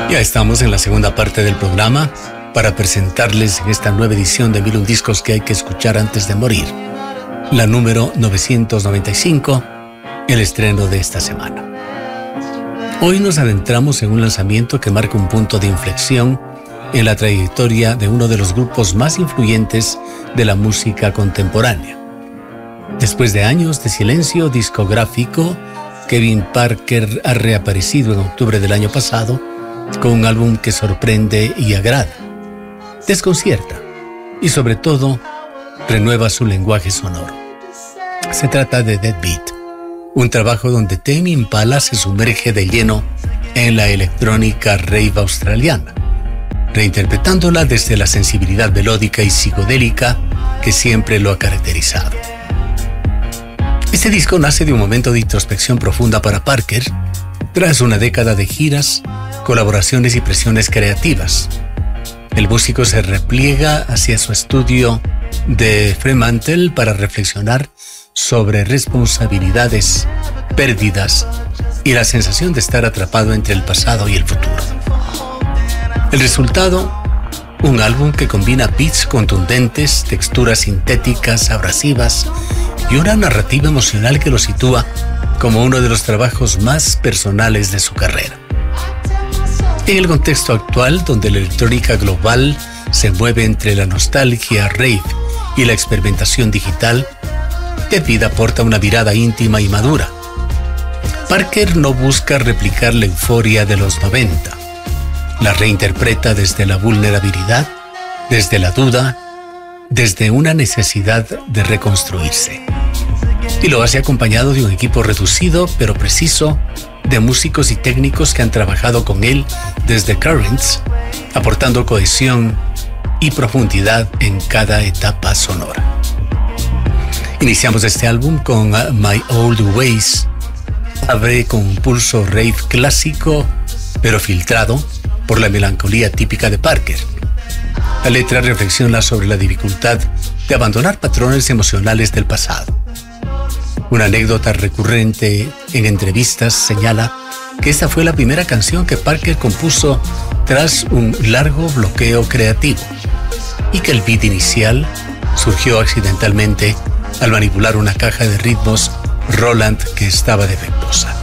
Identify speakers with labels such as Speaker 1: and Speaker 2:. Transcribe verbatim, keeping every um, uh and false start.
Speaker 1: Ya estamos en la segunda parte del programa para presentarles en esta nueva edición de Mil un Discos que hay que escuchar antes de morir, la número novecientos noventa y cinco, el estreno de esta semana. Hoy nos adentramos en un lanzamiento que marca un punto de inflexión en la trayectoria de uno de los grupos más influyentes de la música contemporánea. Después de años de silencio discográfico, Kevin Parker ha reaparecido en octubre del año pasado con un álbum que sorprende y agrada, desconcierta y sobre todo renueva su lenguaje sonoro. Se trata de Deadbeat, un trabajo donde Tame Impala se sumerge de lleno en la electrónica rave australiana, reinterpretándola desde la sensibilidad melódica y psicodélica que siempre lo ha caracterizado. Este disco nace de un momento de introspección profunda para Parker, tras una década de giras, colaboraciones y presiones creativas. El músico se repliega hacia su estudio de Fremantle para reflexionar sobre responsabilidades, pérdidas y la sensación de estar atrapado entre el pasado y el futuro. El resultado, un álbum que combina beats contundentes, texturas sintéticas, abrasivas y una narrativa emocional que lo sitúa como uno de los trabajos más personales de su carrera. En el contexto actual, donde la electrónica global se mueve entre la nostalgia rave y la experimentación digital, Deadbeat aporta una mirada íntima y madura. Parker no busca replicar la euforia de los noventa. La reinterpreta desde la vulnerabilidad, desde la duda, desde una necesidad de reconstruirse. Y lo hace acompañado de un equipo reducido pero preciso de músicos y técnicos que han trabajado con él desde Currents, aportando cohesión y profundidad en cada etapa sonora. Iniciamos este álbum con uh, My Old Ways. Abre con un pulso rave clásico pero filtrado por la melancolía típica de Parker. La letra reflexiona sobre la dificultad de abandonar patrones emocionales del pasado. Una anécdota recurrente en entrevistas señala que esta fue la primera canción que Parker compuso tras un largo bloqueo creativo y que el beat inicial surgió accidentalmente al manipular una caja de ritmos Roland que estaba defectuosa.